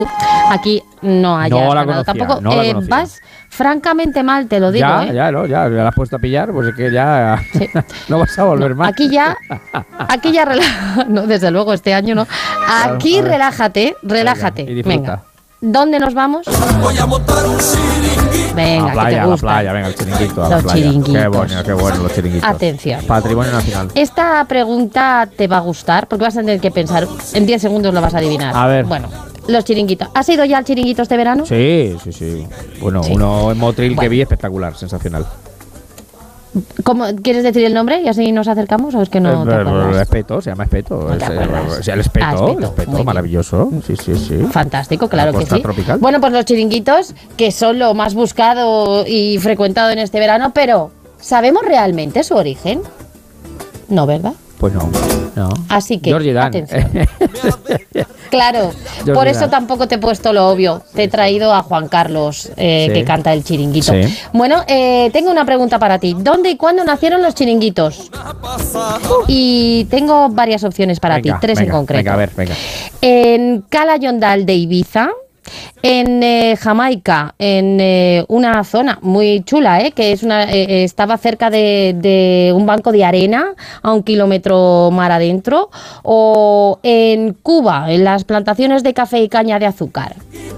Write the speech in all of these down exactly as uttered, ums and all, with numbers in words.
aquí no hayas No la ganado conocía, tampoco. no la Eh, conocía. vas francamente mal, te lo digo. Ya, ¿eh? ya, no, ya, ya la has puesto a pillar, pues es que ya Sí. no vas a volver No, más. aquí ya, aquí ya rela- no, desde luego este año no. Aquí a ver. relájate, relájate. Venga, y disfruta. Venga. ¿Dónde nos vamos? Venga, a la que playa, te a la gusta. playa, venga, el chiringuito, a la Los playa. chiringuitos. Qué bueno, qué bueno los chiringuitos. Atención. Patrimonio nacional. Esta pregunta te va a gustar porque vas a tener que pensar. En diez segundos lo vas a adivinar. A ver. Bueno, los chiringuitos. ¿Has ido ya al chiringuito este verano? Sí, sí, sí. Bueno, Sí. uno en Motril Bueno. que vi espectacular, sensacional. ¿Cómo, ¿Quieres decir el nombre y así nos acercamos o es que no Eh, te eh, acuerdas? Espeto, se llama Espeto. No te Es, eh, acuerdas. o sea, el Espeto, Ah, Espeto, el Espeto, muy bien. maravilloso. Sí, sí, sí. Fantástico, claro La que costa sí. tropical. Bueno, pues los chiringuitos, que son lo más buscado y frecuentado en este verano, pero ¿sabemos realmente su origen? No, ¿verdad? Pues no, no. Así que, Georgie Dan. atención. Claro, Georgie por eso Dan. tampoco te he puesto lo obvio. Te he traído a Juan Carlos, eh, Sí. que canta el chiringuito. Sí. Bueno, eh, tengo una pregunta para ti. ¿Dónde y cuándo nacieron los chiringuitos? Y tengo varias opciones para Venga, ti, tres venga, en concreto. Venga, a ver, venga. En Cala Yondal de Ibiza, en eh, Jamaica, en eh, una zona muy chula, eh, que es una eh, estaba cerca de, de un banco de arena a un kilómetro mar adentro, o en Cuba, en las plantaciones de café y caña de azúcar.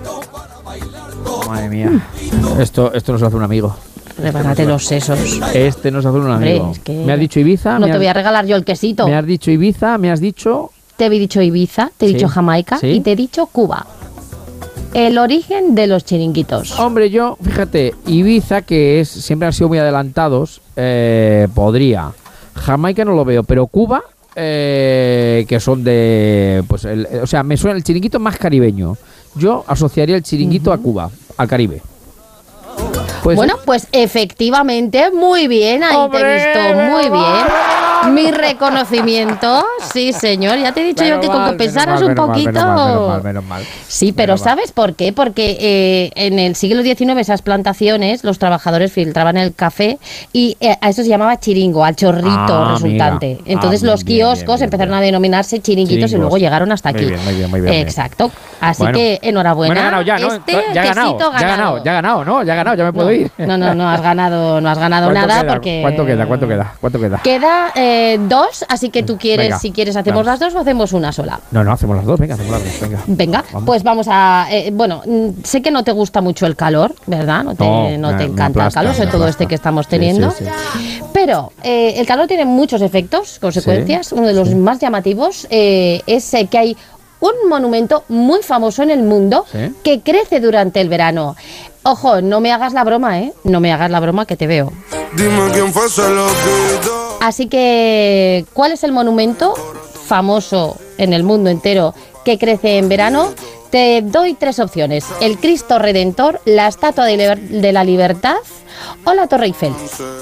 Madre mía. Esto, esto nos hace un amigo. Prepárate los sesos. Este nos hace un Hombre, amigo. es que Me has dicho Ibiza. No me te voy a has, regalar yo el quesito. me has dicho Ibiza, me has dicho. Te he dicho Ibiza, te he Sí. dicho Jamaica Sí. y te he dicho Cuba. El origen de los chiringuitos. Hombre, yo, fíjate, Ibiza, que es siempre han sido muy adelantados, eh, podría. Jamaica no lo veo, pero Cuba, eh, que son de. Pues, el- o sea, me suena el chiringuito más caribeño. Yo asociaría el chiringuito a Cuba, al Caribe. Pues, Bueno, pues efectivamente, muy bien, ahí te he visto muy bien. Mi reconocimiento, sí señor, ya te he dicho yo que con que pensaras un poquito... Menos mal, menos mal, menos mal. Sí, pero Menos mal. ¿sabes por qué? Porque eh, en el siglo diecinueve esas plantaciones, los trabajadores filtraban el café y eh, a eso se llamaba chiringo, al chorrito Ah, resultante. mira. Entonces Ah, los bien, bien, kioscos bien, empezaron bien. a denominarse chiringuitos y Chiringos. luego llegaron hasta Muy aquí. bien, muy bien, muy bien, bien. Exacto. Así Bueno. que enhorabuena. Bueno, he ganado ya, ¿no? Este ya he ganado, quesito ya he ganado, ya he ganado, ¿no? Ya he ganado, ya me puedo no, ir. No, no, no has ganado, no has ganado ¿Cuánto nada queda? porque... ¿Cuánto queda? ¿Cuánto queda? ¿Cuánto queda? Queda eh, dos, así que tú quieres, Venga, si quieres, hacemos vamos. las dos o hacemos una sola. No, no, hacemos las dos, venga, hacemos las dos, venga. Venga, Vamos. pues vamos a... eh, bueno, mm, sé que no te gusta mucho el calor, ¿verdad? No te, No, no me- te me encanta aplasta, el calor, sobre me todo aplasta. este que estamos Sí, teniendo. sí, sí. Pero eh, el calor tiene muchos efectos, consecuencias. Sí, Uno de los sí. más llamativos eh, es eh, que hay un monumento muy famoso en el mundo Sí. que crece durante el verano. Ojo, no me hagas la broma, ¿eh? No me hagas la broma que te veo. Dime quién fue ese loquito. Así que, ¿cuál es el monumento famoso en el mundo entero que crece en verano? Te doy tres opciones: el Cristo Redentor, la Estatua de, Liber- de la Libertad o la Torre Eiffel.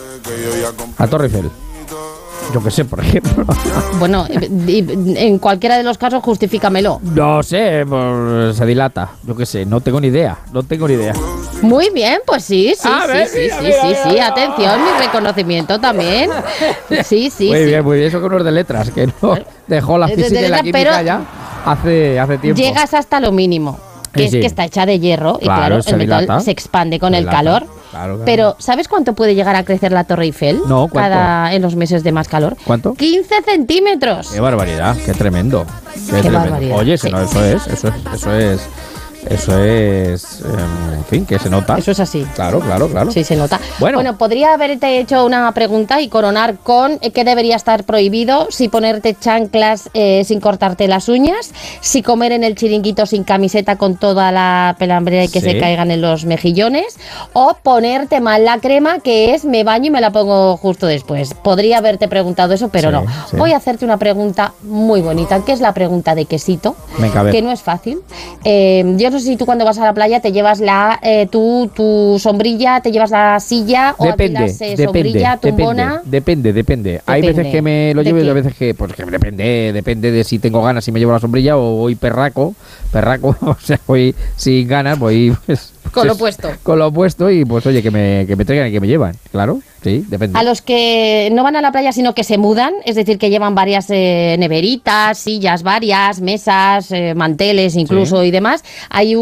A Torre Eiffel. Yo qué sé, por ejemplo. Bueno, y- y- en cualquiera de los casos, justifícamelo. No sé, pues, se dilata. Yo qué sé, no tengo ni idea. No tengo ni idea. Muy bien, pues sí, sí, A sí, ver, sí, mira, sí, mira, sí, mira, sí, mira. atención, mi reconocimiento también. Sí, sí, muy sí. bien, muy bien. Eso con uno de letras, que no dejó la De- de física y la letras, química pero ya hace, hace tiempo. Llegas hasta lo mínimo, que Sí, es sí. que está hecha de hierro y Claro, claro, se el metal dilata. se expande con Se el dilata. calor. Claro, claro. Pero ¿sabes cuánto puede llegar a crecer la Torre Eiffel? No, ¿cuánto? Cada en los meses de más calor. ¿Cuánto? quince centímetros. Qué barbaridad, qué tremendo. Qué, tremendo. barbaridad, Oye, eso, sí. no, eso es, eso es, eso es, eso es, em, en fin, que se nota. Eso es así. Claro, claro, claro. Sí, se nota. Bueno. podría haberte hecho una pregunta y coronar con eh, qué debería estar prohibido, si ponerte chanclas eh, sin cortarte las uñas, si comer en el chiringuito sin camiseta con toda la pelambrera y que Sí. se caigan en los mejillones, o ponerte mal la crema, que es me baño y me la pongo justo después. Podría haberte preguntado eso, pero Sí, no. sí. Voy a hacerte una pregunta muy bonita, que es la pregunta de quesito, Venga, a ver. que no es fácil. Eh, yo no sé si tú cuando vas a la playa te llevas la eh, tu, tu sombrilla, te llevas la silla o Depende, alquilas eh, depende, sombrilla, depende, tumbona. depende, depende. Hay Depende. veces que me lo ¿De llevo y qué? hay veces que, pues que depende, depende de si tengo ganas, si me llevo la sombrilla o voy perraco, perraco, o sea, voy sin ganas, voy, pues, Con lo Sí, puesto. Con lo puesto y pues oye, que me, que me traigan y que me llevan. Claro, sí, depende. A los que no van a la playa, sino que se mudan, es decir, que llevan varias eh, neveritas, sillas varias, mesas, eh, manteles incluso Sí. y demás, hay